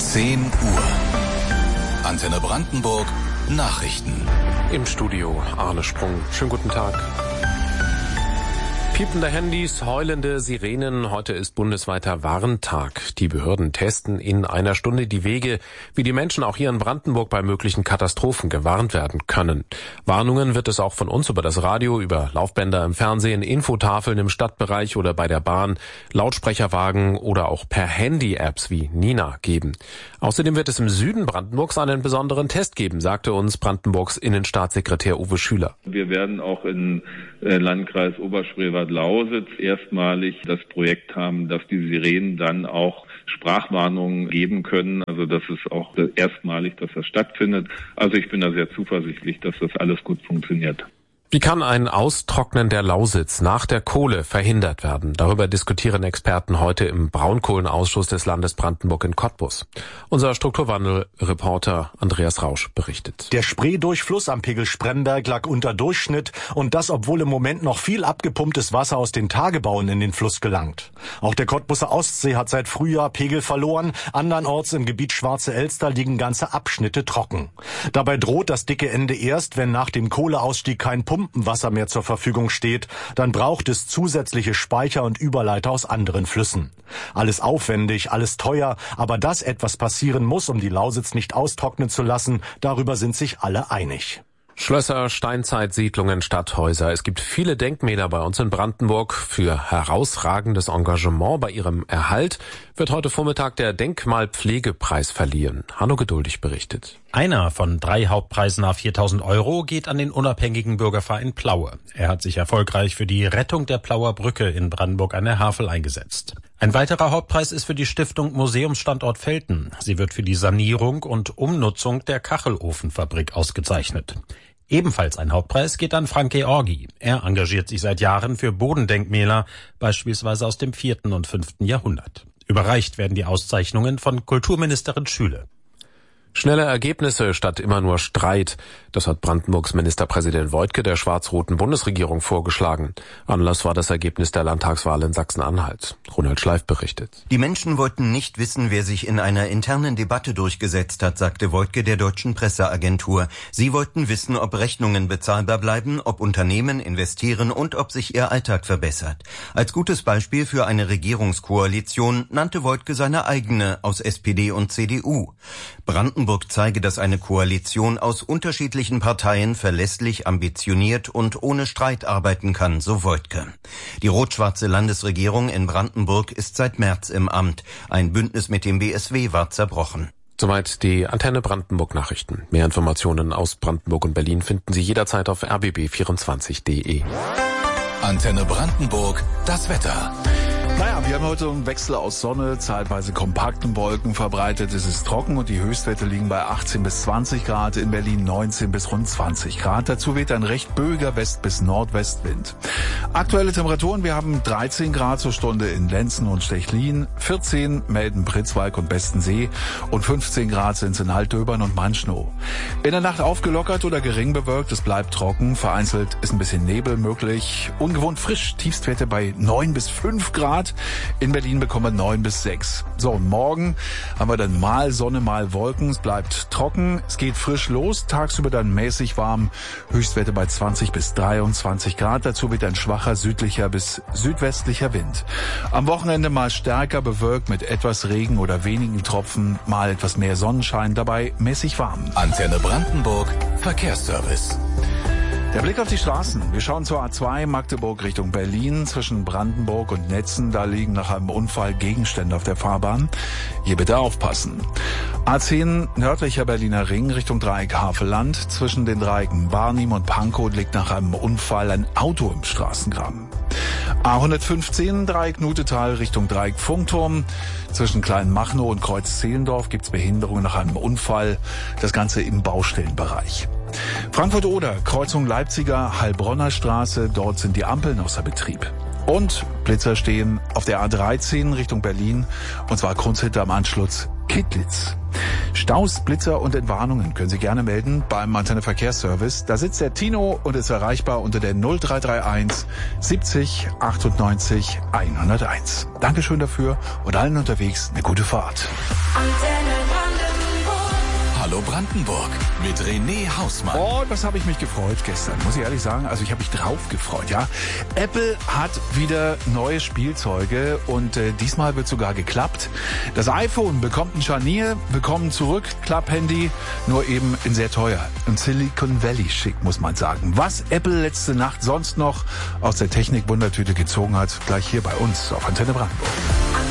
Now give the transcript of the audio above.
10 Uhr. Antenne Brandenburg Nachrichten. Im Studio Arne Sprung. Schönen guten Tag. Piepende Handys, heulende Sirenen. Heute ist bundesweiter Warntag. Die Behörden testen in einer Stunde die Wege, wie die Menschen auch hier in Brandenburg bei möglichen Katastrophen gewarnt werden können. Warnungen wird es auch von uns über das Radio, über Laufbänder im Fernsehen, Infotafeln im Stadtbereich oder bei der Bahn, Lautsprecherwagen oder auch per Handy-Apps wie Nina geben. Außerdem wird es im Süden Brandenburgs einen besonderen Test geben, sagte uns Brandenburgs Innenstaatssekretär Uwe Schüler. Wir werden auch im Landkreis Oberspreewald-Lausitz erstmalig das Projekt haben, dass die Sirenen dann auch Sprachwarnungen geben können. Also das ist auch erstmalig, dass das stattfindet. Also ich bin da sehr zuversichtlich, dass das alles gut funktioniert. Wie kann ein Austrocknen der Lausitz nach der Kohle verhindert werden? Darüber diskutieren Experten heute im Braunkohlenausschuss des Landes Brandenburg in Cottbus. Unser Strukturwandel-Reporter Andreas Rausch berichtet. Der Spreedurchfluss am Pegel Spremberg lag unter Durchschnitt und das, obwohl im Moment noch viel abgepumptes Wasser aus den Tagebauen in den Fluss gelangt. Auch der Cottbuser Ostsee hat seit Frühjahr Pegel verloren. Andernorts im Gebiet Schwarze Elster liegen ganze Abschnitte trocken. Dabei droht das dicke Ende erst, wenn nach dem Kohleausstieg kein Pumpenwasser mehr zur Verfügung steht, dann braucht es zusätzliche Speicher und Überleiter aus anderen Flüssen. Alles aufwendig, alles teuer, aber dass etwas passieren muss, um die Lausitz nicht austrocknen zu lassen, darüber sind sich alle einig. Schlösser, Steinzeitsiedlungen, Stadthäuser. Es gibt viele Denkmäler bei uns in Brandenburg. Für herausragendes Engagement bei ihrem Erhalt wird heute Vormittag der Denkmalpflegepreis verliehen. Hanno Geduldig berichtet. Einer von 3 Hauptpreisen nach 4.000 € geht an den unabhängigen Bürgerverein Plaue. Er hat sich erfolgreich für die Rettung der Plauer Brücke in Brandenburg an der Havel eingesetzt. Ein weiterer Hauptpreis ist für die Stiftung Museumsstandort Velten. Sie wird für die Sanierung und Umnutzung der Kachelofenfabrik ausgezeichnet. Ebenfalls ein Hauptpreis geht an Frank Georgi. Er engagiert sich seit Jahren für Bodendenkmäler, beispielsweise aus dem 4. und 5. Jahrhundert. Überreicht werden die Auszeichnungen von Kulturministerin Schüle. Schnelle Ergebnisse statt immer nur Streit. Das hat Brandenburgs Ministerpräsident Woidke der schwarz-roten Bundesregierung vorgeschlagen. Anlass war das Ergebnis der Landtagswahl in Sachsen-Anhalt. Ronald Schleif berichtet. Die Menschen wollten nicht wissen, wer sich in einer internen Debatte durchgesetzt hat, sagte Woidke der deutschen Presseagentur. Sie wollten wissen, ob Rechnungen bezahlbar bleiben, ob Unternehmen investieren und ob sich ihr Alltag verbessert. Als gutes Beispiel für eine Regierungskoalition nannte Woidke seine eigene aus SPD und CDU. Brandenburg zeige, dass eine Koalition aus unterschiedlichen Parteien verlässlich, ambitioniert und ohne Streit arbeiten kann, so Woidke. Die rot-schwarze Landesregierung in Brandenburg ist seit März im Amt. Ein Bündnis mit dem BSW war zerbrochen. Soweit die Antenne Brandenburg Nachrichten. Mehr Informationen aus Brandenburg und Berlin finden Sie jederzeit auf rbb24.de. Antenne Brandenburg, das Wetter. Naja, wir haben heute einen Wechsel aus Sonne, zeitweise kompakten Wolken verbreitet. Es ist trocken und die Höchstwerte liegen bei 18 bis 20 Grad, in Berlin 19 bis rund 20 Grad. Dazu weht ein recht böiger West- bis Nordwestwind. Aktuelle Temperaturen, wir haben 13 Grad zur Stunde in Lenzen und Stechlin, 14 melden Pritzwalk und Bestensee und 15 Grad sind es in Altdöbern und Manschnow. In der Nacht aufgelockert oder gering bewölkt, es bleibt trocken, vereinzelt ist ein bisschen Nebel möglich. Ungewohnt frisch, Tiefstwerte bei 9 bis 5 Grad. In Berlin bekommen wir 9 bis 6. So, und morgen haben wir dann mal Sonne, mal Wolken. Es bleibt trocken, es geht frisch los, tagsüber dann mäßig warm, Höchstwerte bei 20 bis 23 Grad. Dazu wird ein schwacher südlicher bis südwestlicher Wind. Am Wochenende mal stärker bewölkt mit etwas Regen oder wenigen Tropfen, mal etwas mehr Sonnenschein, dabei mäßig warm. Antenne Brandenburg, Verkehrsservice. Der Blick auf die Straßen. Wir schauen zur A2 Magdeburg Richtung Berlin. Zwischen Brandenburg und Netzen, da liegen nach einem Unfall Gegenstände auf der Fahrbahn. Hier bitte aufpassen. A10 nördlicher Berliner Ring Richtung Dreieck Havelland. Zwischen den Dreiecken Barnim und Pankow liegt nach einem Unfall ein Auto im Straßengraben. A115 Dreieck Nutetal Richtung Dreieck Funkturm. Zwischen Kleinmachnow und Kreuz Zehlendorf gibt's Behinderungen nach einem Unfall. Das Ganze im Baustellenbereich. Frankfurt-Oder, Kreuzung Leipziger, Heilbronner Straße, dort sind die Ampeln außer Betrieb. Und Blitzer stehen auf der A13 Richtung Berlin, und zwar Krunzhitte am Anschluss Kittlitz. Staus, Blitzer und Entwarnungen können Sie gerne melden beim Antenne Verkehrsservice. Da sitzt der Tino und ist erreichbar unter der 0331 70 98 101. Dankeschön dafür und allen unterwegs eine gute Fahrt. Antenne Hallo Brandenburg mit René Hausmann. Oh, das habe ich mich gefreut gestern, muss ich ehrlich sagen. Also ich habe mich drauf gefreut, ja. Apple hat wieder neue Spielzeuge und diesmal wird sogar geklappt. Das iPhone bekommt ein Scharnier, bekommen zurück, Klapphandy, nur eben in sehr teuer. Und Silicon Valley schick, muss man sagen. Was Apple letzte Nacht sonst noch aus der Technik-Wundertüte gezogen hat, gleich hier bei uns auf Antenne Brandenburg.